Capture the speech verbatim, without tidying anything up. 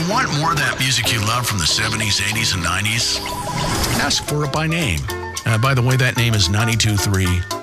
want more of that music you love from the seventies, eighties, and nineties? Ask for it by name. Uh, by the way, that name is ninety-two point three